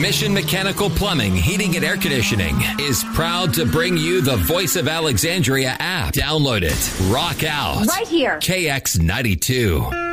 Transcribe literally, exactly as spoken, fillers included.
Mission Mechanical Plumbing, Heating, and Air Conditioning is proud to bring you the Voice of Alexandria app. Download it. Rock out. Right here. K X ninety-two.